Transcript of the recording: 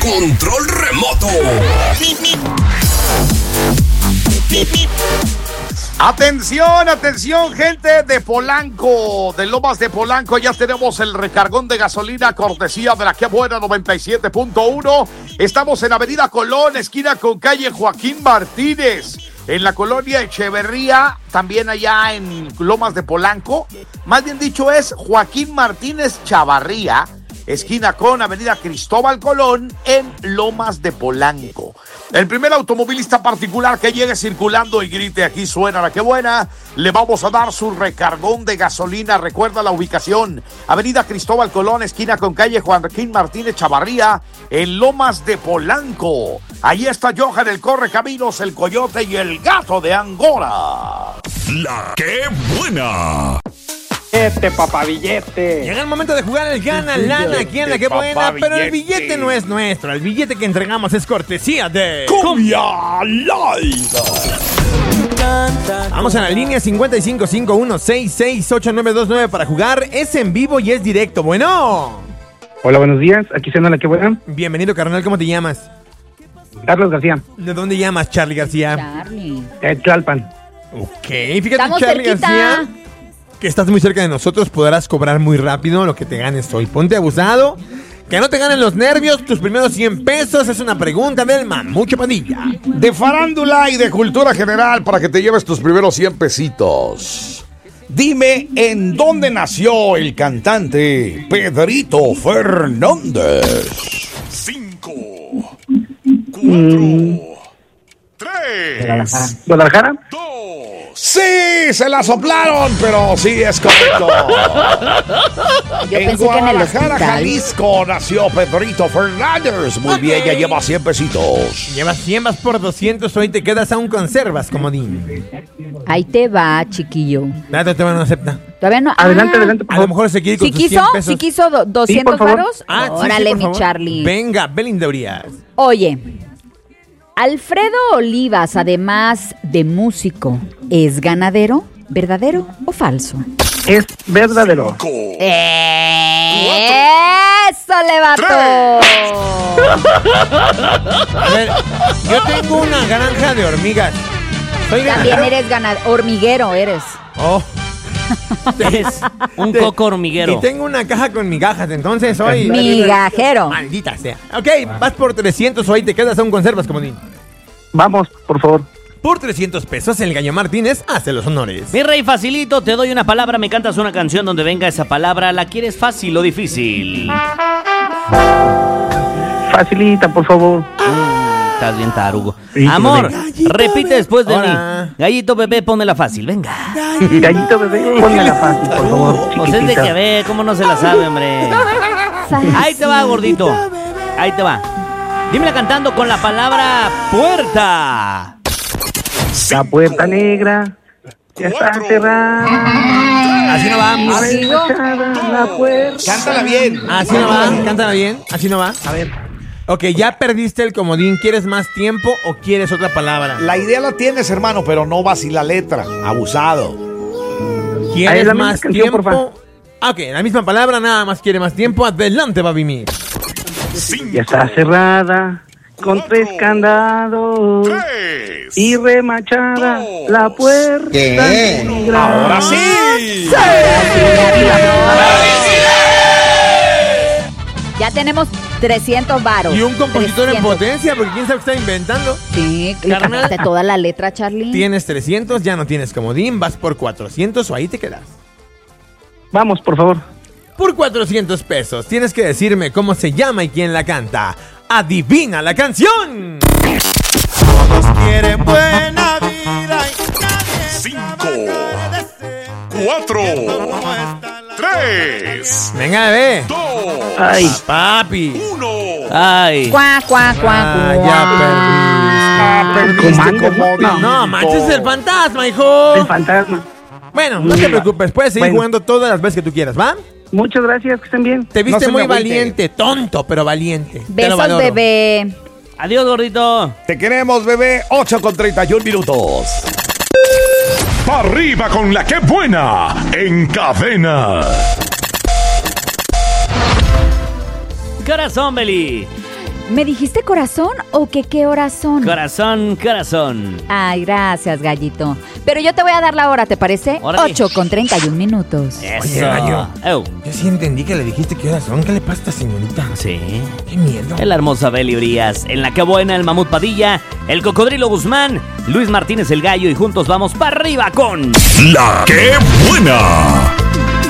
control remoto. Atención, atención, gente de Polanco, de Lomas de Polanco. Ya tenemos el recargón de gasolina cortesía de la Que Buena 97.1. Estamos en Avenida Colón, esquina con calle Joaquín Martínez. En la colonia Echeverría, también allá en Lomas de Polanco. Más bien dicho es Joaquín Martínez Chavarría, esquina con Avenida Cristóbal Colón en Lomas de Polanco. El primer automovilista particular que llegue circulando y grite aquí suena la Que Buena, le vamos a dar su recargón de gasolina. Recuerda la ubicación, Avenida Cristóbal Colón, esquina con calle Joaquín Martínez Chavarría, en Lomas de Polanco. Allí está Johan, el Correcaminos, el Coyote y el Gato de Angora. La Que Buena. Papá billete. Llega el momento de jugar el gana lana aquí en La Que Buena, pero el billete no es nuestro. El billete que entregamos es cortesía de Cumbia Live. Vamos a la línea 5551668929 para jugar. Es en vivo y es directo. Bueno. Hola, buenos días. Aquí suena La Que Buena. Bienvenido, carnal. ¿Cómo te llamas? Carlos García. ¿De dónde llamas, Charlie García? Charlie. Tlalpan. Ok, fíjate, Estamos Charlie cerquita. García, que estás muy cerca de nosotros. Podrás cobrar muy rápido lo que te ganes hoy. Ponte abusado. Que no te ganen los nervios. Tus primeros 100 pesos es una pregunta del Mamucho Padilla. De farándula y de cultura general para que te lleves tus primeros 100 pesitos. Dime en dónde nació el cantante Pedrito Fernández. 5, 4, 3, Guadalajara. 2. Sí, se la soplaron, pero sí es correcto. Yo En pensé que en el Guadalajara, hospital. Jalisco, nació Pedrito Fernández. Muy bien, ya lleva 100 pesitos. Llevas 100, vas por 200. Hoy te quedas aún conservas, comodín. Ahí te va, chiquillo. Nada, te van a aceptar. Todavía no. Adelante, adelante, por A lo favor. mejor se quiere con ¿Sí sus 100 quiso? pesos. ¿Sí quiso 200 Sí, por favor. varos? Ah, sí, Órale, por mi favor. Charlie. Venga, Belinda Urias. Oye, Alfredo Olivas, además de músico, ¿es ganadero, verdadero o falso? Es verdadero. ¡Eso, levato! A ver, yo tengo una granja de hormigas. Soy También ganadero. eres hormiguero, eres. Oh. Es un coco hormiguero. Y tengo una caja con migajas, entonces hoy... Migajero. Maldita sea. Ok, vas por 300, hoy te quedas aún conservas, comodín. Vamos, por favor. Por 300 pesos, el Gallo Martínez hace los honores. Mi rey, facilito, te doy una palabra, me cantas una canción donde venga esa palabra. ¿La quieres fácil o difícil? Facilita, por favor. Estás bien tarugo. Gallito Amor, bebé. repite después de Hola. mí. Gallito bebé, pónmela fácil, venga. Gallito bebé, ponmela fácil, por favor. Pues es de Chiquitita. que ve, ¿cómo no se la sabe, hombre? Ahí te va, gordito. Ahí te va. Dímela cantando con la palabra puerta. La puerta negra ya está cerrada. Así no va. Remachada la puerta. Cántala bien. Así no va. Cántala bien. Así no va. A ver, Ok, ya perdiste el comodín. ¿Quieres más tiempo o quieres otra palabra? La idea la tienes, hermano, pero no va sin la letra. Abusado. Ahí ¿Quieres es la misma más canción, tiempo? porfa. Ok, la misma palabra, nada más quiere más tiempo. Adelante, Babimir. ya está cerrada con 3 candados y remachada la puerta negra. Ahora sí. Ya tenemos 300 varos. Y un compositor en 300. potencia, porque quién sabe qué está inventando. Sí, le Carnal. cantaste toda la letra, Charlie. Tienes 300, ya no tienes comodín, vas por 400 o ahí te quedas. Vamos, por favor. Por 400 pesos, tienes que decirme cómo se llama y quién la canta. ¡Adivina la canción! Todos quieren buena vida y 5, 4, 3, venga, bebé. 2, Ay, Papi. 1. Ay. Cuá, cuá, cuá, Ah, ya perdiste. Comando, comodín. No, manches el fantasma, hijo. el fantasma. Bueno, no te preocupes, puedes seguir Bueno. jugando todas las veces que tú quieras, ¿va? Muchas gracias, que estén bien. Te viste se me muy agüite. valiente, tonto, pero valiente. Te lo Besos, valoro. bebé. Adiós, gordito. Te queremos, bebé. 8:31 minutos. Arriba con la Que Buena en cadena. Corazón, Beli. ¿Me dijiste corazón o que qué oración? Corazón, corazón. Ay, gracias, gallito. Pero yo te voy a dar la hora, ¿te parece? Órale. 8:31. Eso. Oye, gallo. Ew. Yo sí entendí que le dijiste que horas son. ¿Qué le pasa a esta señorita? Sí. Qué miedo. La hermosa Beli Brías. En la que buena, el Mamut Padilla, el Cocodrilo Guzmán, Luis Martínez el Gallo y juntos vamos para arriba con... La que buena.